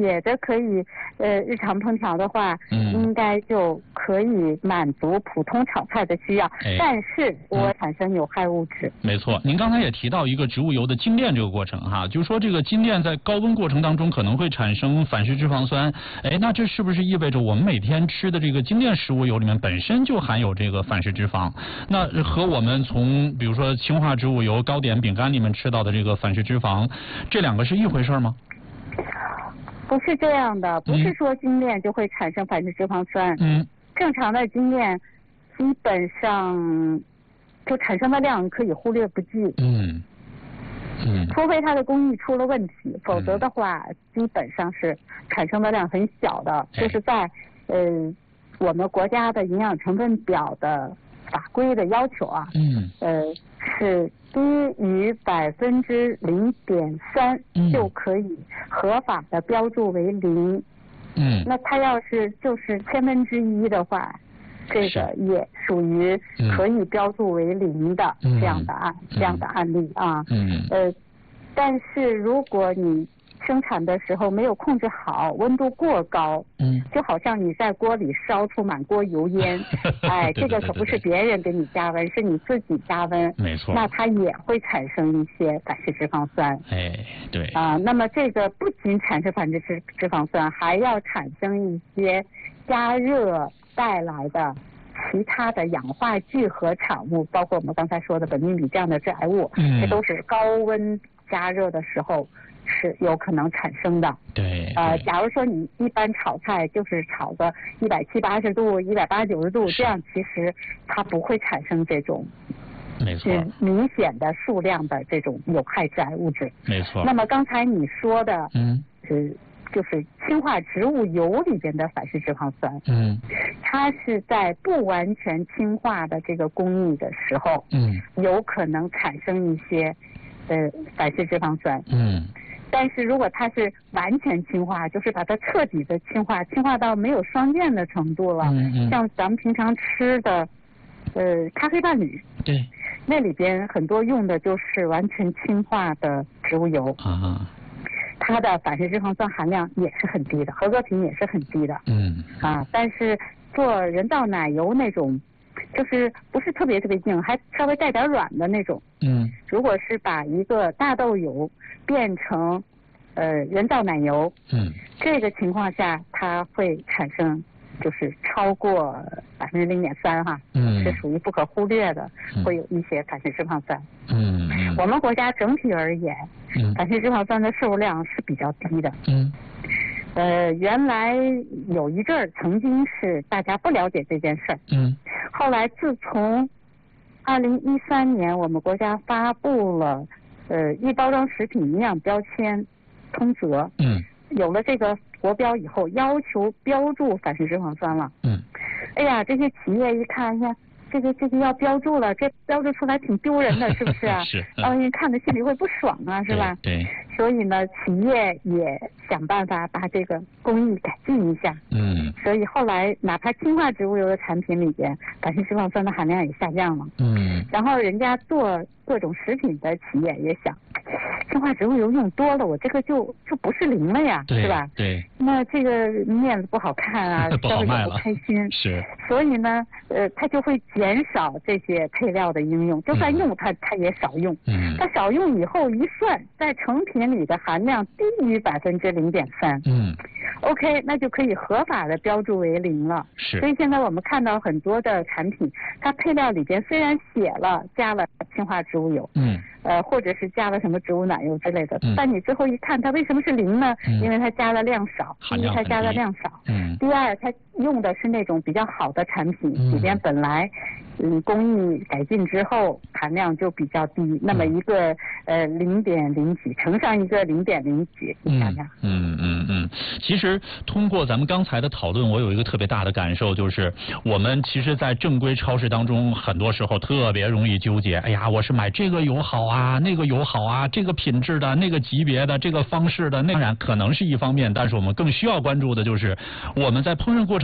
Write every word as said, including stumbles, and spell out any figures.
写着可以呃日常烹调的话， 嗯， 应该就可以满足普通炒菜的需要， 哎、 但是不会产生有害物质。 没错，您刚才也提到一个植物油的精炼这个过程哈，就是说这个精炼在高温过程当中可能会产生反式脂肪酸，哎，那这是不是意味着我们每天吃的这个精炼食物油里面本身就含有这个反式脂肪？那和我们从比如说氢化植物油、糕点、饼干里面吃到的这个反式脂肪，这两个是一回事吗？ 不是这样的，不是说精炼就会产生反式脂肪酸。 嗯， 正常的精炼基本上就产生的量可以忽略不计。 嗯嗯， 除非它的工艺出了问题，否则的话，基本上是产生的量很小的， 哎、 就是在呃我们国家的营养成分表的法规的要求啊， 嗯， 呃是低于百分之零点三就可以合法的标注为零。 嗯， 那它要是就是千分之一的话，这个也属于可以标注为零的这样的案、嗯、这样的案例啊。 嗯。 呃，但是如果你生产的时候没有控制好，温度过高， 嗯， 就好像你在锅里烧出满锅油烟，哎，这个可不是别人给你加温，是你自己加温， 没错， 那它也会产生一些反式脂肪酸。 哎，对。 啊、呃，那么这个不仅产生反式脂脂肪酸，还要产生一些加热带来的其他的氧化聚合产物，包括我们刚才说的苯秘米这样的致癌物， 嗯， 这都是高温加热的时候是有可能产生的。 对。 呃，假如说你一般炒菜就是炒个一百七八十度、一百八九十度，这样其实它不会产生这种。 没错， 明显的数量的这种有害致癌物质。 没错。 那么刚才你说的， 嗯， 是就是氢化植物油里边的反式脂肪酸， 嗯， 它是在不完全氢化的这个工艺的时候， 嗯， 有可能产生一些呃反式脂肪酸， 嗯。 但是如果它是完全氢化，就是把它彻底的氢化，氢化到没有双键的程度了， 嗯嗯， 像咱们平常吃的呃咖啡伴侣， 对， 那里边很多用的就是完全氢化的植物油啊， 它的反式脂肪酸含量也是很低的，合格品也是很低的。 嗯啊，但是做人造奶油那种，就是不是特别特别硬，还稍微带点软的那种。 嗯， 如果是把一个大豆油变成呃人造奶油， 嗯， 这个情况下它会产生就是超过百分之零点三哈， 嗯， 是属于不可忽略的，嗯、会有一些反式脂肪酸。 嗯嗯， 我们国家整体而言， 嗯， 反式脂肪酸的摄入量是比较低的。 嗯， 呃，原来有一阵儿曾经是大家不了解这件事儿， 嗯， 后来自从二零一三年我们国家发布了呃预包装食品营养标签通则， 嗯， 有了这个国标以后，要求标注反式脂肪酸了。 嗯， 哎呀，这些企业一看，哎呀，这个这个要标注了，这标注出来挺丢人的，是不是啊？ 是。 让人看着心里会不爽啊，是吧？ 对。对， 所以呢，企业也想办法把这个工艺改进一下。 嗯。 所以后来，哪怕氢化植物油的产品里边，反式脂肪酸的含量也下降了。 嗯。 然后人家做各种食品的企业也想，氢化植物油用多了，我这个就就不是零了呀，是吧？ 对。 那这个面子不好看啊， 不好卖了， 不开心。 是。 所以呢，呃，它就会减少这些配料的应用，就算用它，它也少用。 嗯。 它少用以后一算，在成品里的含量低于百分之零点三。 嗯。 OK， 那就可以合法的标注为零了。 是。 所以现在我们看到很多的产品，它配料里边虽然写了加了氢化植物油， 嗯， 呃，或者是加了什么植物奶油之类的， 嗯、 但你最后一看，它为什么是零呢？ 嗯、 因为它加的量少，第一它加的量少， 嗯， 第二它用的是那种比较好的产品，嗯、里边本来嗯工艺改进之后含量就比较低，嗯、那么一个呃零点零几乘上一个零点零几，你想想， 嗯嗯嗯，其实通过咱们刚才的讨论，我有一个特别大的感受，就是我们其实，在正规超市当中，很多时候特别容易纠结。哎呀，我是买这个油好啊，那个油好啊，这个品质的、那个级别的、这个方式的，那当然可能是一方面，但是我们更需要关注的就是我们在烹饪过程